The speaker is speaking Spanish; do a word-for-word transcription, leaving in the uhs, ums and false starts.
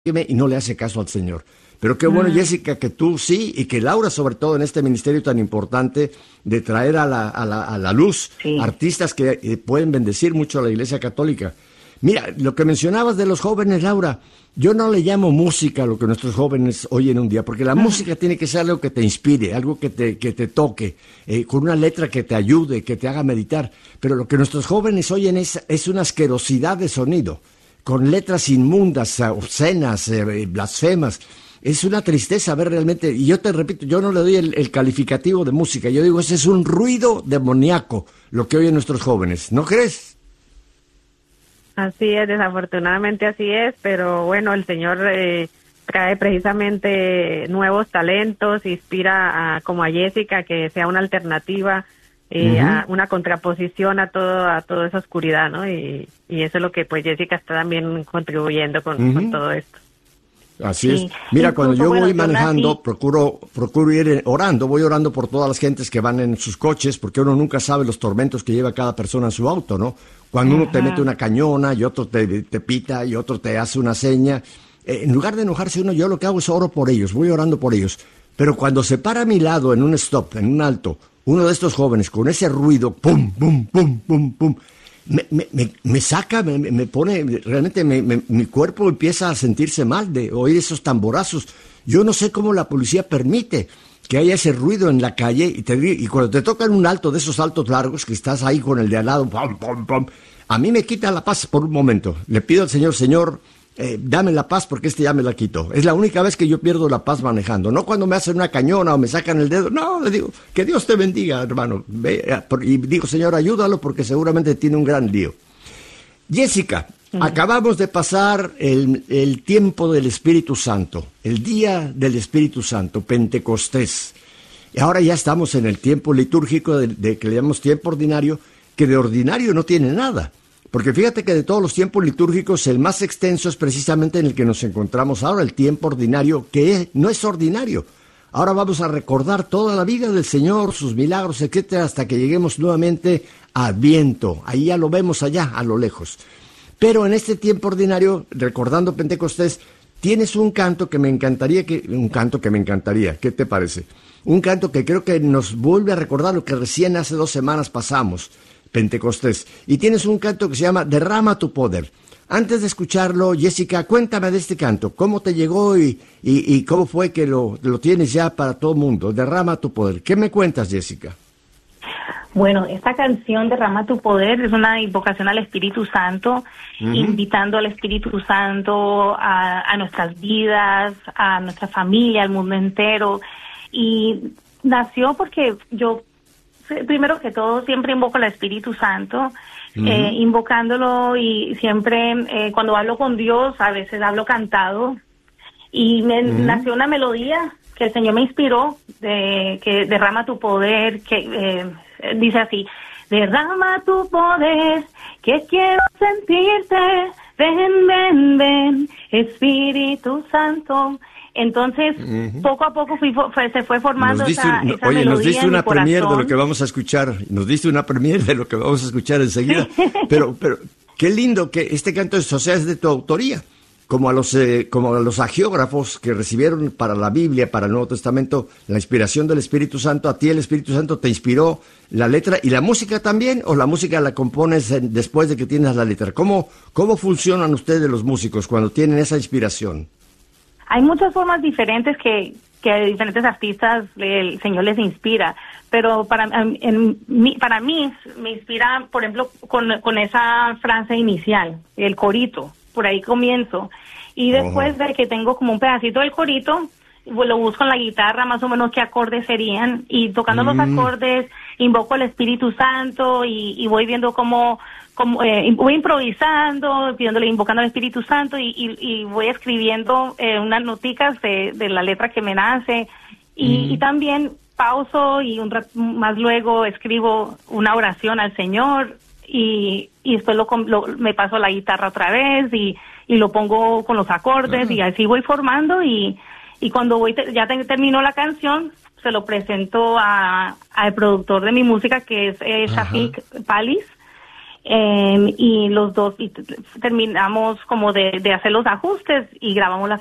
y no le hace caso al Señor. Pero qué bueno, mm. Jessica, que tú sí, y que Laura, sobre todo en este ministerio tan importante de traer a la, a la, a la luz sí. artistas que eh, pueden bendecir mucho a la Iglesia Católica. Mira, lo que mencionabas de los jóvenes, Laura, yo no le llamo música a lo que nuestros jóvenes oyen un día, porque la mm. música tiene que ser algo que te inspire, algo que te, que te toque, eh, con una letra que te ayude, que te haga meditar. Pero lo que nuestros jóvenes oyen es, es una asquerosidad de sonido, con letras inmundas, obscenas, eh, blasfemas. Es una tristeza ver realmente, y yo te repito, yo no le doy el, el calificativo de música, yo digo, ese es un ruido demoníaco, lo que oyen nuestros jóvenes, ¿no crees? Así es, desafortunadamente así es, pero bueno, el Señor eh, trae precisamente nuevos talentos, inspira a, como a Jessica, que sea una alternativa, eh, uh-huh. a una contraposición a todo a toda esa oscuridad, ¿no? Y, y eso es lo que pues Jessica está también contribuyendo con, uh-huh. con todo esto. Así sí. es. Mira, Incluso, cuando yo bueno, voy manejando, yo nací... procuro procuro ir orando, voy orando por todas las gentes que van en sus coches, porque uno nunca sabe los tormentos que lleva cada persona en su auto, ¿no? Cuando Ajá. uno te mete una cañona y otro te, te pita y otro te hace una seña, eh, en lugar de enojarse uno, yo lo que hago es oro por ellos, voy orando por ellos. Pero cuando se para a mi lado en un stop, en un alto, uno de estos jóvenes con ese ruido, pum, pum, pum, pum, pum, me, me, me, me saca, me, me pone, realmente me, me, mi cuerpo empieza a sentirse mal de oír esos tamborazos. Yo no sé cómo la policía permite que haya ese ruido en la calle y, te, y cuando te tocan un alto de esos altos largos que estás ahí con el de al lado, pum, pum, pum, a mí me quita la paz por un momento. Le pido al Señor, Señor, eh, dame la paz porque este ya me la quitó. Es la única vez que yo pierdo la paz manejando, no cuando me hacen una cañona o me sacan el dedo. No, le digo, que Dios te bendiga, hermano. Ve, y digo, Señor, ayúdalo porque seguramente tiene un gran lío. Jessica, uh-huh. acabamos de pasar el, el tiempo del Espíritu Santo, el día del Espíritu Santo, Pentecostés. Y ahora ya estamos en el tiempo litúrgico de, de que le llamamos tiempo ordinario, que de ordinario no tiene nada. Porque fíjate que de todos los tiempos litúrgicos, el más extenso es precisamente en el que nos encontramos ahora, el tiempo ordinario, que es, no es ordinario. Ahora vamos a recordar toda la vida del Señor, sus milagros, etcétera, hasta que lleguemos nuevamente a Adviento. Ahí ya lo vemos allá, a lo lejos. Pero en este tiempo ordinario, recordando Pentecostés, tienes un canto que me encantaría, que un canto que me encantaría, ¿qué te parece? Un canto que creo que nos vuelve a recordar lo que recién hace dos semanas pasamos, Pentecostés. Y tienes un canto que se llama Derrama tu poder. Antes de escucharlo, Jessica, cuéntame de este canto. ¿Cómo te llegó y, y, y cómo fue que lo, lo tienes ya para todo el mundo? Derrama tu poder. ¿Qué me cuentas, Jessica? Bueno, esta canción, Derrama tu poder, es una invocación al Espíritu Santo, uh-huh. invitando al Espíritu Santo a, a nuestras vidas, a nuestra familia, al mundo entero. Y nació porque yo, primero que todo, siempre invoco al Espíritu Santo, uh-huh. eh, invocándolo, y siempre eh, cuando hablo con Dios, a veces hablo cantado, y me uh-huh. nació una melodía que el Señor me inspiró, de que derrama tu poder, que eh, dice así: derrama tu poder, que quiero sentirte, ven, ven, ven, Espíritu Santo. Entonces, uh-huh. poco a poco fui, fue, se fue formando diste, esa, esa oye, melodía nos diste una en mi premier corazón. de lo que vamos a escuchar, nos diste una premier de lo que vamos a escuchar enseguida, pero, pero qué lindo que este canto es, o sea, es de tu autoría, como a los eh, como a los agiógrafos que recibieron para la Biblia, para el Nuevo Testamento, la inspiración del Espíritu Santo. A ti el Espíritu Santo te inspiró la letra y la música también, o la música la compones en, después de que tienes la letra. ¿Cómo, cómo funcionan ustedes los músicos cuando tienen esa inspiración? Hay muchas formas diferentes que, que a diferentes artistas el Señor les inspira, pero para, en, en, para mí me inspira, por ejemplo, con, con esa frase inicial, el corito, por ahí comienzo, y después uh-huh. de que tengo como un pedacito del corito, lo busco en la guitarra, más o menos qué acordes serían, y tocando mm. los acordes, invoco al Espíritu Santo, y, y voy viendo cómo... Como, eh, voy improvisando, pidiéndole, invocando al Espíritu Santo, y, y, y voy escribiendo eh, unas noticas de, de la letra que me nace, y, mm. y también pauso y un rato más luego escribo una oración al Señor, y, y después lo, lo, me paso a la guitarra otra vez y, y lo pongo con los acordes, uh-huh. y así voy formando, y, y cuando voy te, ya te, termino la canción, se lo presento a al productor de mi música, que es eh, Shafiq Palis. eh, y los dos y terminamos como de, de hacer los ajustes y grabamos la